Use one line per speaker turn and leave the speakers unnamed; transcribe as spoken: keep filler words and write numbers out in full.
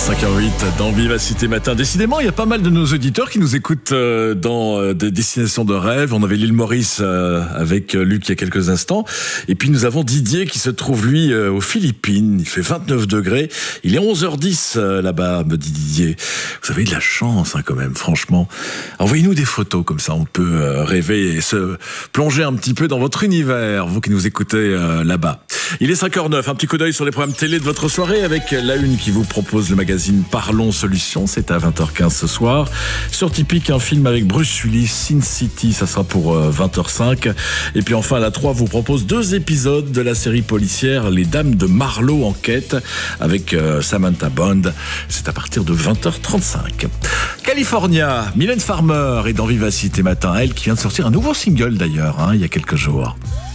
cinq heures huit dans Vivacité Matin. Décidément, il y a pas mal de nos auditeurs qui nous écoutent euh, dans euh, des destinations de rêve. On avait l'île Maurice euh, avec euh, Luc il y a quelques instants. Et puis nous avons Didier qui se trouve lui euh, aux Philippines. Il fait vingt-neuf degrés. Il est onze heures dix euh, là-bas, me dit Didier. Vous avez de la chance hein, quand même, franchement. Envoyez-nous des photos comme ça, on peut euh, rêver et se plonger un petit peu dans votre univers, vous qui nous écoutez euh, là-bas. Il est cinq heures neuf, un petit coup d'œil sur les programmes télé de votre soirée avec La Une qui vous propose le magazine Parlons Solutions, c'est à vingt heures quinze ce soir. Sur Typique, un film avec Bruce Willis, Sin City, ça sera pour euh, vingt heures cinq. Et puis enfin, la trois vous propose deux épisodes de la série policière Les Dames de Marlowe Enquête avec euh, Samantha Bond, c'est à partir de vingt heures trente-cinq. California, Mylène Farmer est dans Vivacité Matin, elle qui vient de sortir un nouveau single d'ailleurs, hein, il y a quelques jours.